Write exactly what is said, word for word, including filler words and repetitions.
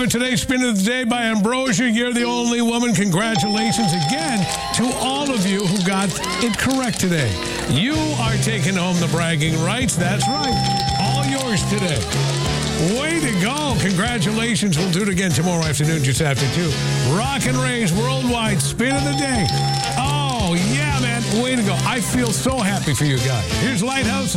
for today's Spin of the Day by Ambrosia. You're the only woman. Congratulations again to all of you who got it correct today. You are taking home the bragging rights. That's right. All yours today. Way to go. Congratulations. We'll do it again tomorrow afternoon, just after two. Rock and Ray's Worldwide Spin of the Day. Oh, yeah, man. Way to go. I feel so happy for you guys. Here's Lighthouse.